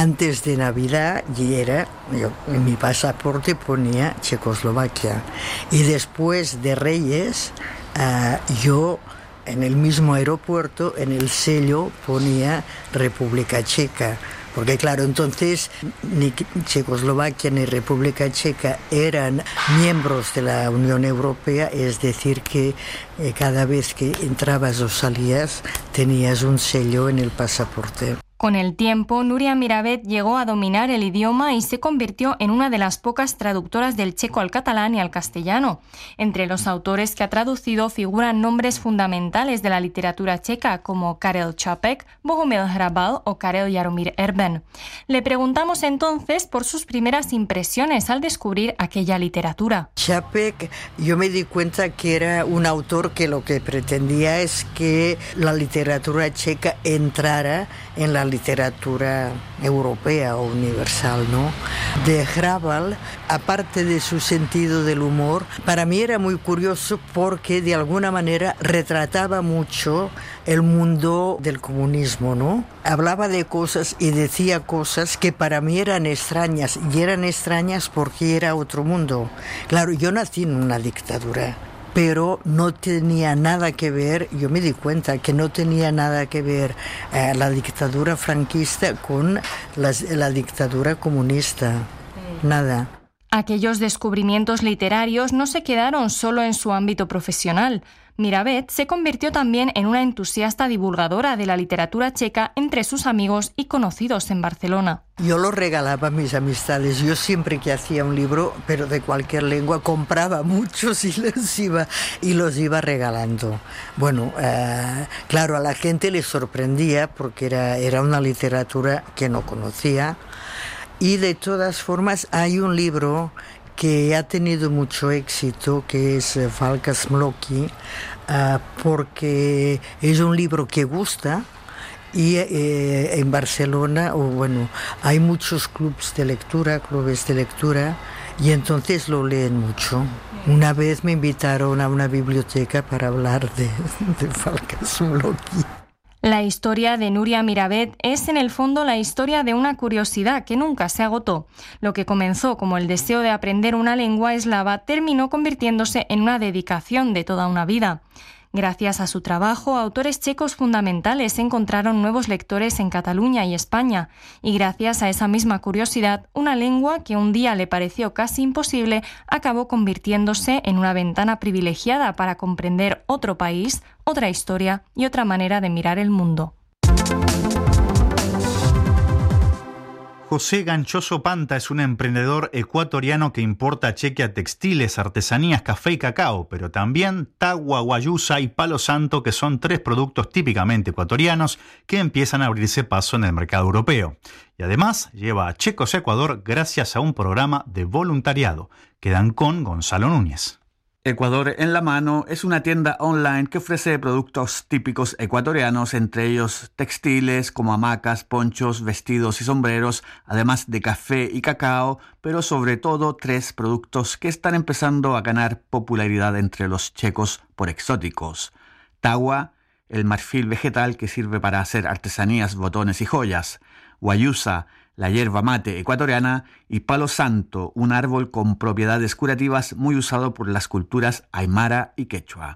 antes de Navidad en mi pasaporte ponía Checoslovaquia. Y después de Reyes, yo en el mismo aeropuerto, en el sello, ponía República Checa. Porque claro, entonces ni Checoslovaquia ni República Checa eran miembros de la Unión Europea, es decir que cada vez que entrabas o salías tenías un sello en el pasaporte. Con el tiempo, Nuria Miravet llegó a dominar el idioma y se convirtió en una de las pocas traductoras del checo al catalán y al castellano. Entre los autores que ha traducido figuran nombres fundamentales de la literatura checa como Karel Čapek, Bohumil Hrabal o Karel Jaromír Erben. Le preguntamos entonces por sus primeras impresiones al descubrir aquella literatura. Čapek, yo me di cuenta que era un autor que lo que pretendía es que la literatura checa entrara en la literatura europea o universal, ¿no? De Hrabal, aparte de su sentido del humor, para mí era muy curioso porque de alguna manera retrataba mucho el mundo del comunismo, ¿no? Hablaba de cosas y decía cosas que para mí eran extrañas, y eran extrañas porque era otro mundo. Claro, yo nací en una dictadura, pero no tenía nada que ver, yo me di cuenta que no tenía nada que ver la dictadura franquista con la dictadura comunista, nada. Aquellos descubrimientos literarios no se quedaron solo en su ámbito profesional. Miravet se convirtió también en una entusiasta divulgadora de la literatura checa entre sus amigos y conocidos en Barcelona. Yo lo regalaba a mis amistades. Yo siempre que hacía un libro, pero de cualquier lengua, compraba muchos y los iba regalando. Bueno, claro, a la gente le sorprendía porque era una literatura que no conocía. Y de todas formas hay un libro que ha tenido mucho éxito, que es Falkas Mloki, porque es un libro que gusta y en Barcelona, hay muchos clubes de lectura y entonces lo leen mucho. Una vez me invitaron a una biblioteca para hablar de Falkas Mloki. La historia de Nuria Miravet es en el fondo la historia de una curiosidad que nunca se agotó. Lo que comenzó como el deseo de aprender una lengua eslava terminó convirtiéndose en una dedicación de toda una vida. Gracias a su trabajo, autores checos fundamentales encontraron nuevos lectores en Cataluña y España, y gracias a esa misma curiosidad, una lengua que un día le pareció casi imposible acabó convirtiéndose en una ventana privilegiada para comprender otro país, otra historia y otra manera de mirar el mundo. José Ganchoso Panta es un emprendedor ecuatoriano que importa a Chequia textiles, artesanías, café y cacao, pero también tagua, guayusa y palo santo, que son 3 productos típicamente ecuatorianos que empiezan a abrirse paso en el mercado europeo. Y además lleva a Checos Ecuador gracias a un programa de voluntariado. Quedan con Gonzalo Núñez. Ecuador en la mano es una tienda online que ofrece productos típicos ecuatorianos, entre ellos textiles como hamacas, ponchos, vestidos y sombreros, además de café y cacao, pero sobre todo 3 productos que están empezando a ganar popularidad entre los checos por exóticos. Tagua, el marfil vegetal que sirve para hacer artesanías, botones y joyas. Guayusa, la yerba mate ecuatoriana, y palo santo, un árbol con propiedades curativas muy usado por las culturas aymara y quechua.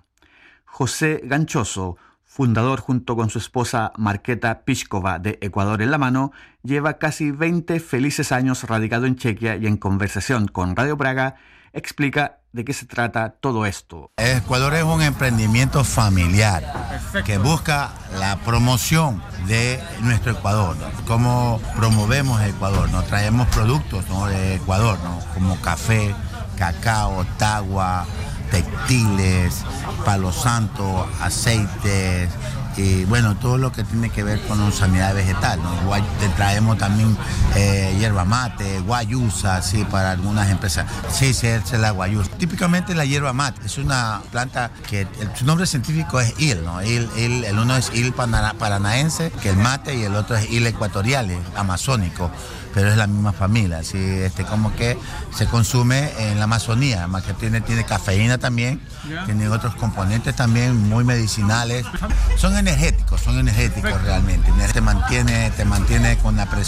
José Ganchoso, fundador junto con su esposa Marketa Piskova de Ecuador en la mano, lleva casi 20 felices años radicado en Chequia y en conversación con Radio Praga explica de qué se trata todo esto. Ecuador es un emprendimiento familiar que busca la promoción de nuestro Ecuador, ¿no? Cómo promovemos Ecuador, ¿no? Traemos productos, ¿no?, de Ecuador, ¿no?, como café, cacao, tagua, textiles, palo santo, aceites y todo lo que tiene que ver con sanidad vegetal, ¿no? Te traemos también hierba mate, guayusa, sí, para algunas empresas. Sí, es la guayusa. Típicamente la hierba mate es una planta que su nombre científico es il, ¿no? El uno es il paranaense, que el mate, y el otro es il ecuatorial, amazónico, pero es la misma familia, ¿sí? Como que se consume en la Amazonía, más que tiene cafeína también, tiene otros componentes también muy medicinales. Son energéticos realmente. Te mantiene con la presión